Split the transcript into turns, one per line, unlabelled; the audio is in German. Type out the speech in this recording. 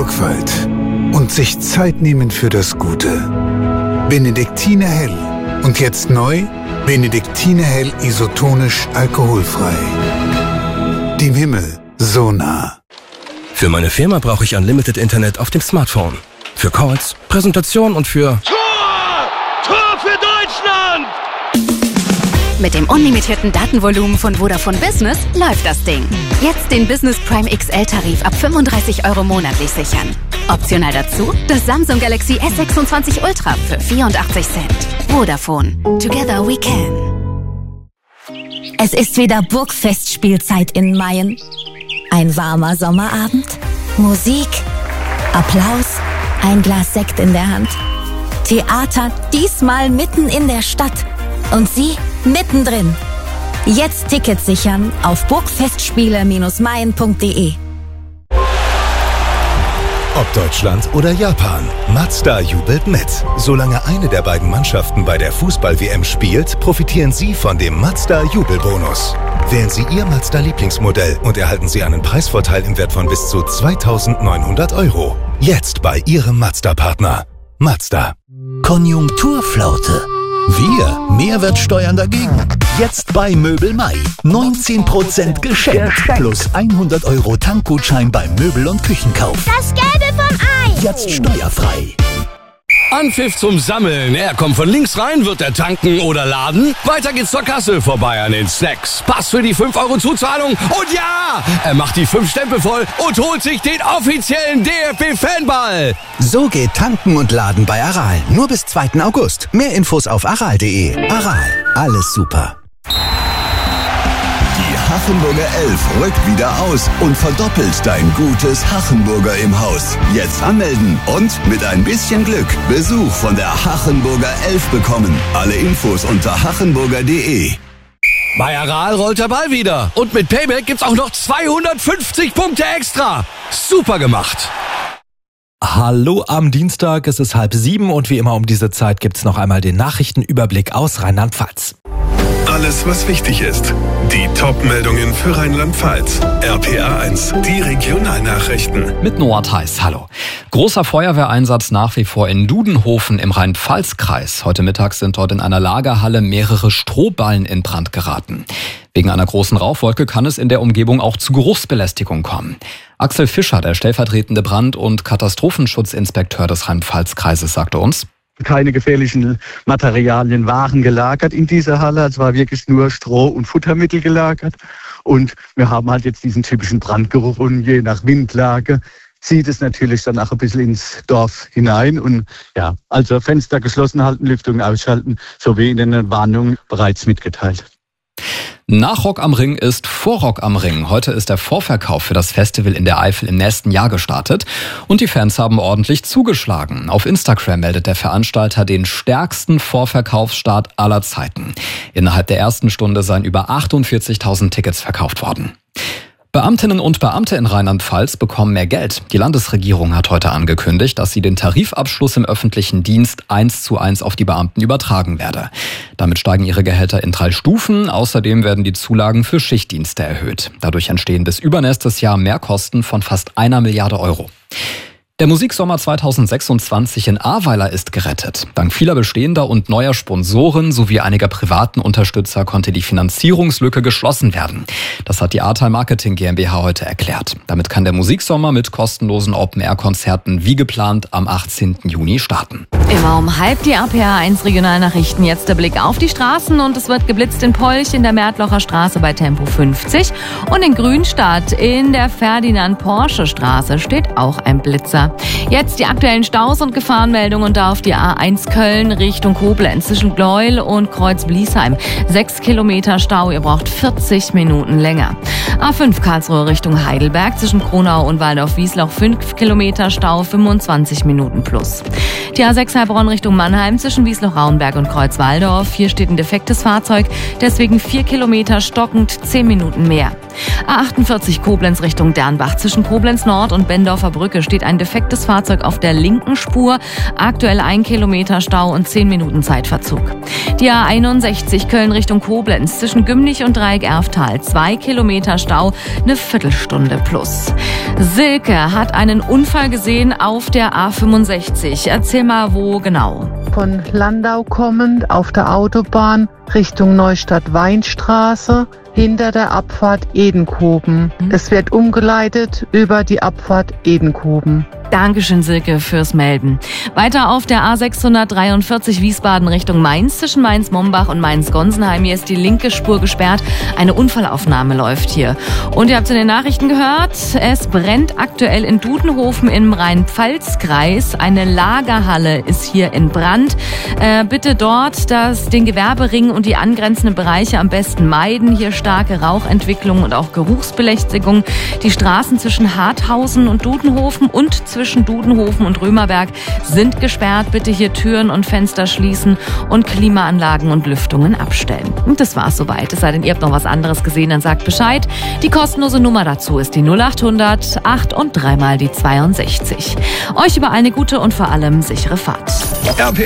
Sorgfalt und sich Zeit nehmen für das Gute. Benediktiner Hell. Und jetzt neu, Benediktiner Hell isotonisch alkoholfrei. Dem Himmel so nah.
Für meine Firma brauche ich Unlimited Internet auf dem Smartphone. Für Calls, Präsentation und für...
Tor für Deutschland!
Mit dem unlimitierten Datenvolumen von Vodafone Business läuft das Ding. Jetzt den Business Prime XL-Tarif ab 35 € monatlich sichern. Optional dazu das Samsung Galaxy S26 Ultra für 84 Cent. Vodafone. Together we can.
Es ist wieder Burgfestspielzeit in Mayen. Ein warmer Sommerabend, Musik, Applaus, ein Glas Sekt in der Hand. Theater, diesmal mitten in der Stadt. Und Sie mittendrin. Jetzt Tickets sichern auf burgfestspiele-mayen.de.
Ob Deutschland oder Japan, Mazda jubelt mit. Solange eine der beiden Mannschaften bei der Fußball-WM spielt, profitieren Sie von dem Mazda-Jubelbonus. Wählen Sie Ihr Mazda-Lieblingsmodell und erhalten Sie einen Preisvorteil im Wert von bis zu 2.900 €. Jetzt bei Ihrem Mazda-Partner. Mazda.
Konjunkturflaute. Wir Mehrwertsteuern dagegen. Jetzt bei Möbel Mai. 19% geschenkt. Plus 100 € Tankgutschein beim Möbel- und Küchenkauf.
Das Gelbe vom Ei.
Jetzt steuerfrei.
Anpfiff zum Sammeln. Er kommt von links rein, wird er tanken oder laden. Weiter geht's zur Kasse, vorbei an den Snacks. Pass für die 5 € Zuzahlung. Und ja, er macht die 5 Stempel voll und holt sich den offiziellen DFB-Fanball.
So geht Tanken und Laden bei Aral. Nur bis 2. August. Mehr Infos auf aral.de. Aral. Alles super.
Die Hachenburger 11 rückt wieder aus und verdoppelt dein gutes Hachenburger im Haus. Jetzt anmelden und mit ein bisschen Glück Besuch von der Hachenburger 11 bekommen. Alle Infos unter hachenburger.de.
Bei Aral rollt der Ball wieder. Und mit Payback gibt's auch noch 250 Punkte extra. Super gemacht.
Hallo am Dienstag, es ist 6:30 und wie immer um diese Zeit gibt's noch einmal den Nachrichtenüberblick aus Rheinland-Pfalz.
Alles, was wichtig ist. Die Top-Meldungen für Rheinland-Pfalz. RPA 1, die Regionalnachrichten.
Mit Noah Theis, hallo. Großer Feuerwehreinsatz nach wie vor in Dudenhofen im Rhein-Pfalz-Kreis. Heute Mittag sind dort in einer Lagerhalle mehrere Strohballen in Brand geraten. Wegen einer großen Rauchwolke kann es in der Umgebung auch zu Geruchsbelästigung kommen. Axel Fischer, der stellvertretende Brand- und Katastrophenschutzinspekteur des Rhein-Pfalz-Kreises, sagte uns:
Keine gefährlichen Materialien waren gelagert in dieser Halle. Es war wirklich nur Stroh und Futtermittel gelagert. Und wir haben halt jetzt diesen typischen Brandgeruch und je nach Windlage zieht es natürlich dann auch ein bisschen ins Dorf hinein. Und ja, also Fenster geschlossen halten, Lüftung ausschalten, so wie in den Warnungen bereits mitgeteilt.
Nach Rock am Ring ist vor Rock am Ring. Heute ist der Vorverkauf für das Festival in der Eifel im nächsten Jahr gestartet. Und die Fans haben ordentlich zugeschlagen. Auf Instagram meldet der Veranstalter den stärksten Vorverkaufsstart aller Zeiten. Innerhalb der ersten Stunde seien über 48.000 Tickets verkauft worden. Beamtinnen und Beamte in Rheinland-Pfalz bekommen mehr Geld. Die Landesregierung hat heute angekündigt, dass sie den Tarifabschluss im öffentlichen Dienst 1:1 auf die Beamten übertragen werde. Damit steigen ihre Gehälter in 3 Stufen. Außerdem werden die Zulagen für Schichtdienste erhöht. Dadurch entstehen bis übernächstes Jahr Mehrkosten von fast 1 Milliarde €. Der Musiksommer 2026 in Ahrweiler ist gerettet. Dank vieler bestehender und neuer Sponsoren sowie einiger privaten Unterstützer konnte die Finanzierungslücke geschlossen werden. Das hat die Ahrtal Marketing GmbH heute erklärt. Damit kann der Musiksommer mit kostenlosen Open-Air-Konzerten wie geplant am 18. Juni starten.
Immer um 12:30 die RPA 1 Regionalnachrichten. Jetzt der Blick auf die Straßen und es wird geblitzt in Polch in der Märtlocher Straße bei Tempo 50 und in Grünstadt in der Ferdinand-Porsche-Straße steht auch ein Blitzer. Jetzt die aktuellen Staus und Gefahrenmeldungen da auf die A1 Köln Richtung Koblenz zwischen Gleuel und Kreuz-Bliesheim. 6 Kilometer Stau, ihr braucht 40 Minuten länger. A5 Karlsruhe Richtung Heidelberg zwischen Kronau und Waldorf-Wiesloch 5 Kilometer Stau, 25 Minuten plus. Die A6 Heilbronn Richtung Mannheim zwischen Wiesloch-Rauenberg und Kreuz-Waldorf. Hier steht ein defektes Fahrzeug, deswegen 4 Kilometer stockend, 10 Minuten mehr. A48 Koblenz Richtung Dernbach. Zwischen Koblenz Nord und Bendorfer Brücke steht ein defektes Fahrzeug auf der linken Spur. Aktuell 1 Kilometer Stau und 10 Minuten Zeitverzug. Die A61 Köln Richtung Koblenz. Zwischen Gümnich und Dreieck Erftal 2 Kilometer Stau, eine Viertelstunde plus. Silke hat einen Unfall gesehen auf der A65. Erzähl mal, wo genau?
Von Landau kommend auf der Autobahn Richtung Neustadt-Weinstraße hinter der Abfahrt Edenkoben. Es wird umgeleitet über die Abfahrt Edenkoben.
Dankeschön, Silke, fürs Melden. Weiter auf der A643 Wiesbaden Richtung Mainz. Zwischen Mainz-Mombach und Mainz-Gonsenheim. Hier ist die linke Spur gesperrt. Eine Unfallaufnahme läuft hier. Und ihr habt es in den Nachrichten gehört, es brennt aktuell in Dudenhofen im Rhein-Pfalz-Kreis. Eine Lagerhalle ist hier in Brand. Bitte dort den Gewerbering und die angrenzenden Bereiche am besten meiden. Hier starke Rauchentwicklung und auch Geruchsbelästigung. Die Straßen zwischen Harthausen und Dudenhofen und zwischen Dudenhofen und Römerberg sind gesperrt. Bitte hier Türen und Fenster schließen und Klimaanlagen und Lüftungen abstellen. Und das war's soweit. Es sei denn, ihr habt noch was anderes gesehen, dann sagt Bescheid. Die kostenlose Nummer dazu ist die 0800 8 und 3 mal die 62. Euch über eine gute und vor allem sichere Fahrt.